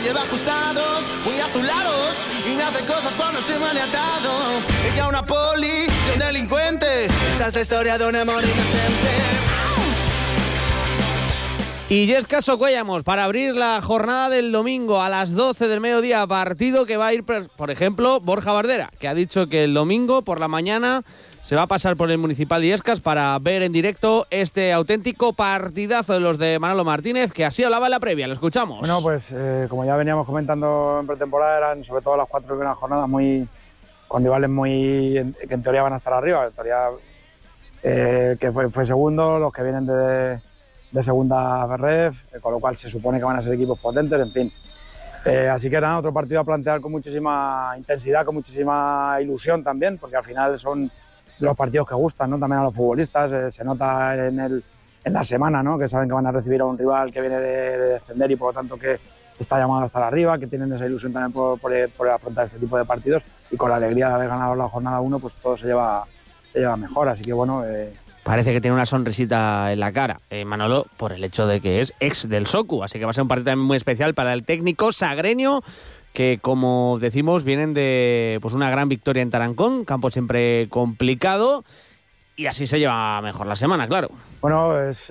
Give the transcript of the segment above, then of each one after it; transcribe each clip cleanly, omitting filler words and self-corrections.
lleva ajustados, muy azulados, y me hace cosas cuando estoy maniatado. Ella una poli y un delincuente. Esta es la historia de un amor inocente. Y Illescas Socuellamos para abrir la jornada del domingo a las 12 del mediodía, partido que va a ir, por ejemplo, Borja Bardera, que ha dicho que el domingo por la mañana se va a pasar por el Municipal de Illescas para ver en directo este auténtico partidazo de los de Manolo Martínez, que así hablaba en la previa. Lo escuchamos. Bueno, pues como ya veníamos comentando en pretemporada, eran sobre todo las 4 primeras jornadas con rivales que en teoría van a estar arriba. En teoría que fue segundo, los que vienen de segunda ref, con lo cual se supone que van a ser equipos potentes, en fin. Así que nada, otro partido a plantear con muchísima intensidad, con muchísima ilusión también, porque al final son de los partidos que gustan, ¿no? También a los futbolistas, se nota en la semana, ¿no? Que saben que van a recibir a un rival que viene de descender y por lo tanto que está llamado a estar arriba, que tienen esa ilusión también por afrontar este tipo de partidos, y con la alegría de haber ganado la jornada 1, pues todo se lleva mejor, así que bueno... Parece que tiene una sonrisita en la cara, Manolo, por el hecho de que es ex del Socu, así que va a ser un partido también muy especial para el técnico sagreño, que como decimos vienen de pues una gran victoria en Tarancón, campo siempre complicado, y así se lleva mejor la semana, claro. Bueno, es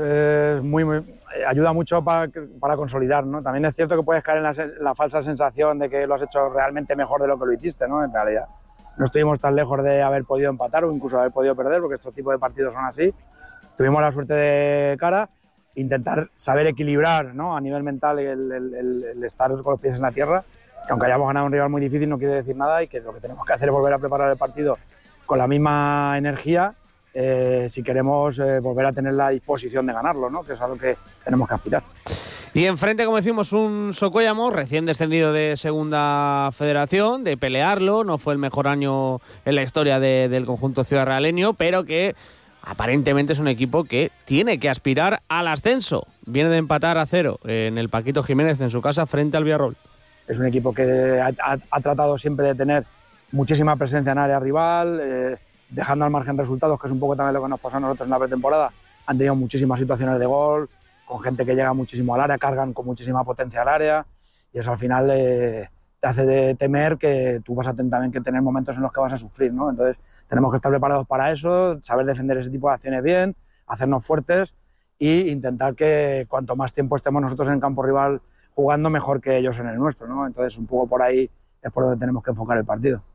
ayuda mucho para consolidar, ¿no? También es cierto que puedes caer en la falsa sensación de que lo has hecho realmente mejor de lo que lo hiciste, ¿no? En realidad no estuvimos tan lejos de haber podido empatar o incluso haber podido perder, porque estos tipos de partidos son así. Tuvimos la suerte de cara, intentar saber equilibrar, ¿no? A nivel mental el estar con los pies en la tierra, que aunque hayamos ganado un rival muy difícil no quiere decir nada, y que lo que tenemos que hacer es volver a preparar el partido con la misma energía si queremos volver a tener la disposición de ganarlo, ¿no? Que es a lo que tenemos que aspirar. Y enfrente, como decimos, un Socuellamos recién descendido de Segunda Federación, de pelearlo. No fue el mejor año en la historia del conjunto ciudadrealeño, pero que aparentemente es un equipo que tiene que aspirar al ascenso. Viene de empatar a 0 en el Paquito Jiménez en su casa frente al Villarroel. Es un equipo que ha tratado siempre de tener muchísima presencia en área rival, dejando al margen resultados, que es un poco también lo que nos pasó a nosotros en la pretemporada. Han tenido muchísimas situaciones de gol, con gente que llega muchísimo al área, cargan con muchísima potencia al área, y eso al final te hace de temer que tú vas a tener también que tener momentos en los que vas a sufrir, ¿no? Entonces tenemos que estar preparados para eso, saber defender ese tipo de acciones bien, hacernos fuertes e intentar que cuanto más tiempo estemos nosotros en el campo rival jugando, mejor que ellos en el nuestro, ¿no? Entonces un poco por ahí es por donde tenemos que enfocar el partido.